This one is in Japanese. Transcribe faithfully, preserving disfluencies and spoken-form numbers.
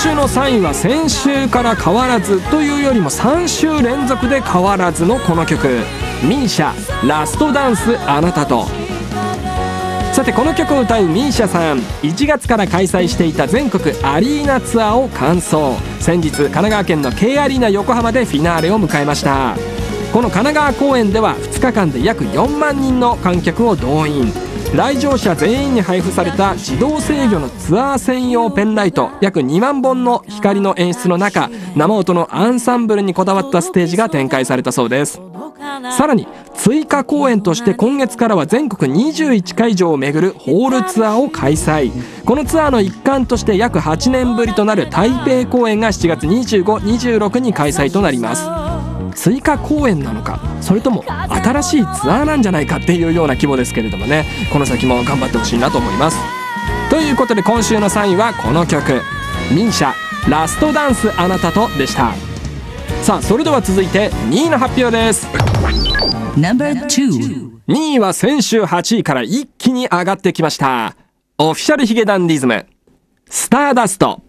週のさんいは先週から変わらずというよりもさん週連続で変わらずのこの曲、ミーシャラストダンスあなたと。さてこの曲を歌うミーシャさん、いちがつから開催していた全国アリーナツアーを完走。先日神奈川県の K アリーナ横浜でフィナーレを迎えました。この神奈川公演ではふつかかんで約よんまんにんの観客を動員。来場者全員に配布された自動制御のツアー専用ペンライト約にまんぼんの光の演出の中、生音のアンサンブルにこだわったステージが展開されたそうです。さらに追加公演として今月からは全国にじゅういちかいじょうを巡るホールツアーを開催。このツアーの一環として約はちねんぶりとなる台北公演がしちがつにじゅうご、にじゅうろくに開催となります。追加公演なのか、それとも新しいツアーなんじゃないかっていうような規模ですけれどもね、この先も頑張ってほしいなと思います。ということで今週のさんいはこの曲、ミーシャラストダンスあなたとでした。さあそれでは続いてにいの発表です。にいは先週はちいから一気に上がってきました。オフィシャルヒゲダンディズム、スターダスト。